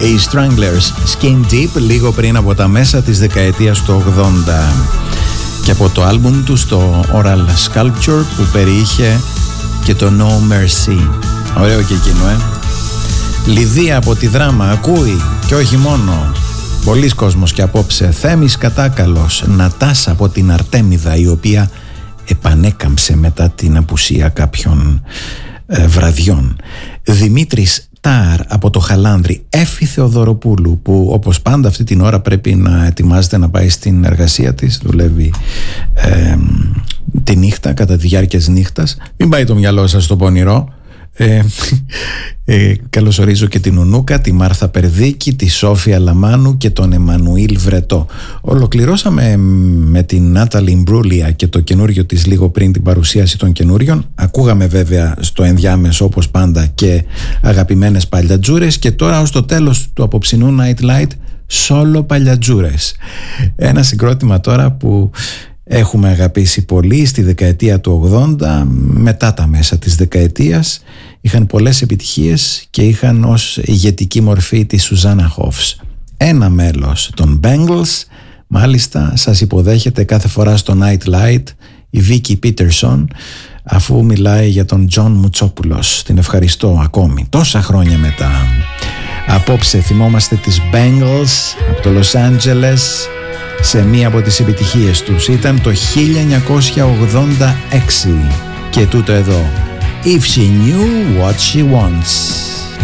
Οι Stranglers, Skin Deep, λίγο πριν από τα μέσα της δεκαετίας του 80, και από το άλμπουμ του το Oral Sculpture που περιείχε και το No Mercy. Ωραίο και εκείνο, Λιδία από τη Δράμα ακούει, και όχι μόνο. Πολλής κόσμος και απόψε. Θέμης Κατάκαλος, Νατάσα από την Αρτέμιδα, η οποία επανέκαμψε μετά την απουσία κάποιων βραδιών. Δημήτρης Τάρ από το Χαλάνδρι. Έφη Θεοδωροπούλου, που όπως πάντα αυτή την ώρα πρέπει να ετοιμάζεται να πάει στην εργασία της. Δουλεύει τη νύχτα, κατά τη διάρκεια της νύχτας. Μην πάει το μυαλό σας στο πονηρό. Καλωσορίζω και την Ουνούκα, τη Μάρθα Περδίκη, τη Σόφια Λαμάνου και τον Εμμανουήλ Βρετό. Ολοκληρώσαμε με την Νάταλι Μπρούλια και το καινούριο της λίγο πριν την παρουσίαση των καινούριων. Ακούγαμε βέβαια στο ενδιάμεσο όπως πάντα και αγαπημένες παλιατζούρες, και τώρα ως το τέλος του απόψινού Night Light σόλο παλιατζούρες. Ένα συγκρότημα τώρα που έχουμε αγαπήσει πολύ στη δεκαετία του 80, μετά τα μέσα της δεκαετίας. Είχαν πολλές επιτυχίες και είχαν ως ηγετική μορφή τη Σουζάννα Χόφς. Ένα μέλος των Bangles μάλιστα σας υποδέχεται κάθε φορά στο Night Light, η Βίκη Πίτερσον, αφού μιλάει για τον Τζον Μουτσόπουλος. Την ευχαριστώ ακόμη τόσα χρόνια μετά. Απόψε θυμόμαστε τις Bangles από το Los Angeles σε μία από τις επιτυχίες τους. Ήταν το 1986 και τούτο εδώ, If She Knew What She Wants.